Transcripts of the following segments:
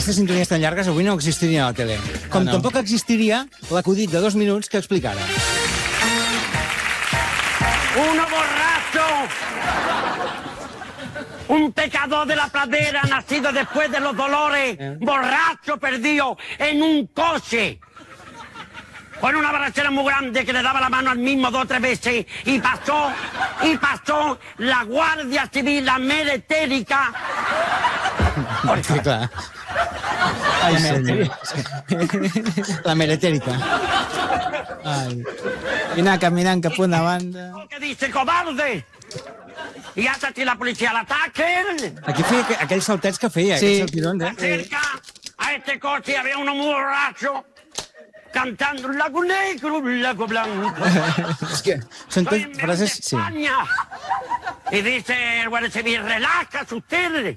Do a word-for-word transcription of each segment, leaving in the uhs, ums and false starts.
aquestes sintonies tan llargues avui no existirien a la tele. Com Ah, no. tampoc existiria l'acudit de dos minuts que explica ara. Uno borracho, un pecador de la pradera, nacido después de los dolores, borracho perdido en un coche, con una borrachera muy grande que le daba la mano al mismo dos o tres veces, y pasó, y pasó la Guardia Civil, la meretérica. Sí, clar. Ai, senyor. La meretèrica. Ai. Mirant, caminant cap a una banda... Que dice cobarde. Y hasta que la policía la ataque. Aquí feia aqu- aquells saltets que feia, Sí. aquells saltirons, eh? Cerca a este coche y había uno muy borracho cantando un lago negro, un lago blanco. És que són Soy tot en frases... de Sí. España. Y dice el guardia civil, relájese usted.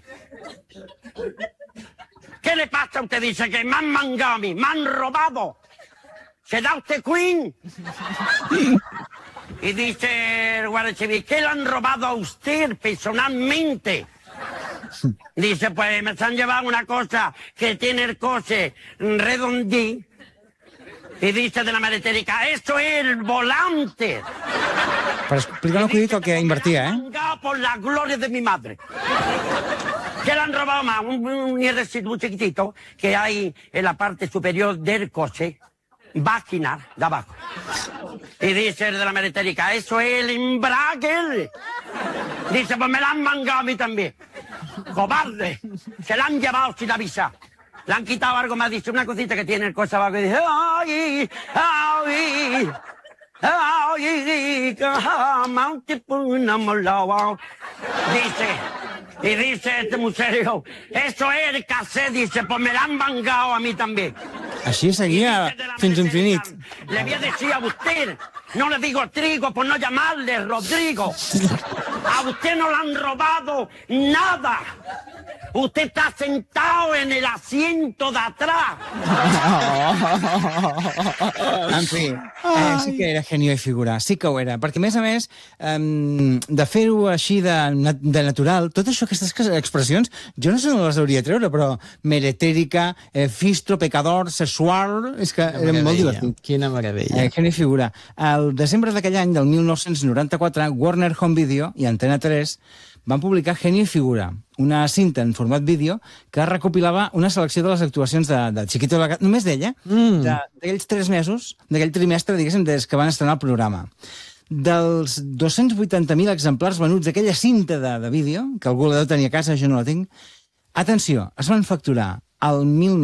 ¿Qué le pasa a usted? Dice que me han mangado a mí, me han robado. ¿Se da usted Queen? Y dice el guardia civil, ¿qué le han robado a usted personalmente? Dice, pues me han llevado una cosa que tiene el coche redondí. Y dice de la maletérica, eso es el volante. Per explicar un acudit el que invertia, eh? Mangado por la gloria de mi madre. ¿Qué le han robado más? Un, un residuo chiquitito que hay en la parte superior del coche, vaginal, de abajo. Y dice el de la maletérica, eso es el embrague. Dice, pues me la han mangado a mí también. Cobarde. Se la han llevado sin avisar. Le han quitado algo más, dice, una cosita que tiene el coche abajo y dice, ay, ay, ay, dice, y dice este muy serio, eso es el cassette, dice, pues me la han mangado a mí también. Així seguia fins a infinit. Le voy a decir a usted, no le digo trigo por no llamarle Rodrigo. A usted no le han robado nada. Usted está sentado en el asiento de atrás. En fi, eh, sí que era genio i figura, sí que ho era, perquè a més a més, eh, de fer-ho així de, nat- de natural, tot això, aquestes expressions, jo no sé on les hauria de treure, però meretèrica, eh, fistro, pecador, sexual, és que era molt divertit. Quina meravella. Eh, genio i figura. Al desembre d'aquell any, del mil nou-cents noranta-quatre, Warner Home Video i Antena tres van publicar Genio i figura, una cinta en format vídeo que recopilava una selecció de les actuacions de, de Chiquito de la Cat, només d'ella, Mm. de- d'aquells tres mesos, d'aquell trimestre, diguéssim, des que van estrenar el programa. Dels dos-cents vuitanta mil exemplars venuts d'aquella cinta de, de vídeo, que algú la deu tenir a casa, jo no la tinc, atenció, es van facturar el mil